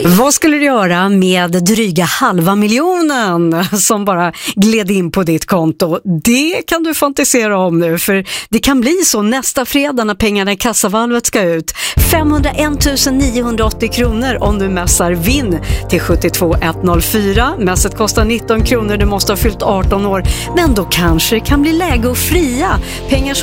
Vad skulle du göra med dryga 500 000 som bara gled in på ditt konto? Det kan du fantisera om nu, för det kan bli så nästa fredag när pengarna i kassavalvet ska ut. 501 980 kronor om du mässar vinn till 72104. Mässet kostar 19 kronor, du måste ha fyllt 18 år. Men då kanske det kan bli läge att fria pengar som